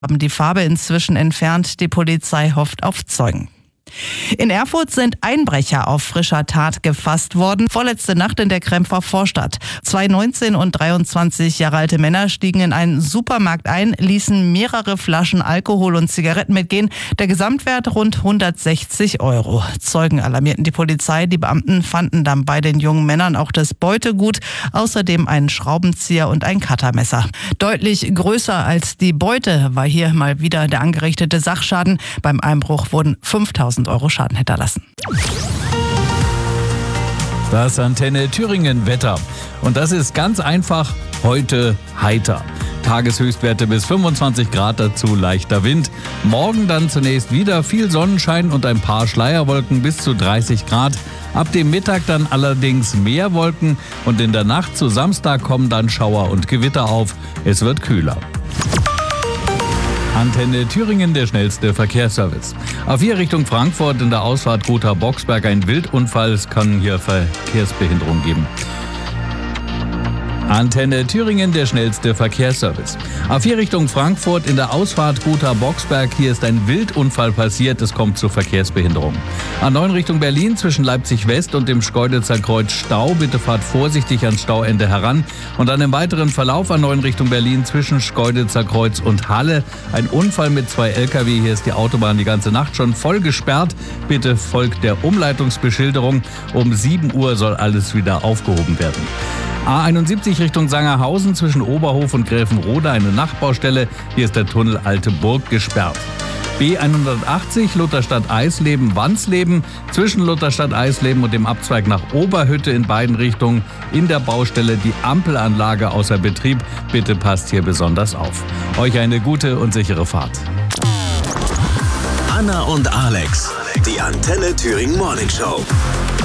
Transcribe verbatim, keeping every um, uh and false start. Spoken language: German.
Haben die Farbe inzwischen entfernt. Die Polizei hofft auf Zeugen. In Erfurt sind Einbrecher auf frischer Tat gefasst worden. Vorletzte Nacht in der Krempfer Vorstadt. Zwei neunzehn und dreiundzwanzig Jahre alte Männer stiegen in einen Supermarkt ein, ließen mehrere Flaschen Alkohol und Zigaretten mitgehen. Der Gesamtwert rund hundertsechzig Euro. Zeugen alarmierten die Polizei. Die Beamten fanden dann bei den jungen Männern auch das Beutegut, außerdem einen Schraubenzieher und ein Cuttermesser. Deutlich größer als die Beute war hier mal wieder der angerichtete Sachschaden. Beim Einbruch wurden fünftausend Euro Schaden hinterlassen. Das Antenne Thüringen Wetter. Und das ist ganz einfach heute heiter. Tageshöchstwerte bis fünfundzwanzig Grad, dazu leichter Wind. Morgen dann zunächst wieder viel Sonnenschein und ein paar Schleierwolken bis zu dreißig Grad. Ab dem Mittag dann allerdings mehr Wolken und in der Nacht zu Samstag kommen dann Schauer und Gewitter auf. Es wird kühler. Antenne Thüringen, der schnellste Verkehrsservice. Auf hier Richtung Frankfurt in der Ausfahrt Gotha-Boxberg ein Wildunfall. Es kann hier Verkehrsbehinderung geben. Antenne Thüringen, der schnellste Verkehrsservice. Auf hier Richtung Frankfurt in der Ausfahrt Gotha-Boxberg. Hier ist ein Wildunfall passiert. Es kommt zu Verkehrsbehinderung. A neun Richtung Berlin zwischen Leipzig West und dem Schkeuditzer Kreuz Stau. Bitte fahrt vorsichtig ans Stauende heran. Und dann im weiteren Verlauf A neun Richtung Berlin zwischen Schkeuditzer Kreuz und Halle. Ein Unfall mit zwei L K W. Hier ist die Autobahn die ganze Nacht schon voll gesperrt. Bitte folgt der Umleitungsbeschilderung. Um sieben Uhr soll alles wieder aufgehoben werden. A einundsiebzig Richtung Sangerhausen zwischen Oberhof und Gräfenrode eine Nachbaustelle. Hier ist der Tunnel Alte Burg gesperrt. B hundertachtzig Lutherstadt-Eisleben-Wansleben zwischen Lutherstadt-Eisleben und dem Abzweig nach Oberhütte in beiden Richtungen in der Baustelle die Ampelanlage außer Betrieb. Bitte passt hier besonders auf. Euch eine gute und sichere Fahrt. Anna und Alex, die Antenne Thüringen Morning Show.